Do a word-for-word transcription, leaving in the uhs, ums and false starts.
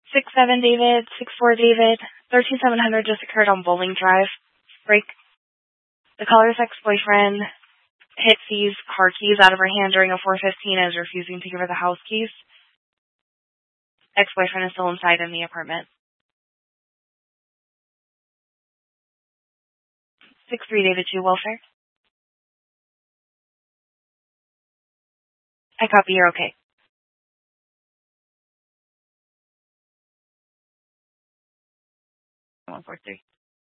six seven David, six four David, thirteen seven hundred just occurred on Bowling Drive. Break. The caller's ex-boyfriend hit C's car keys out of her hand during a four fifteen and is refusing to give her the house keys. Ex-boyfriend is still inside in the apartment. six three David two Welfare. I copy, you're okay. one four three.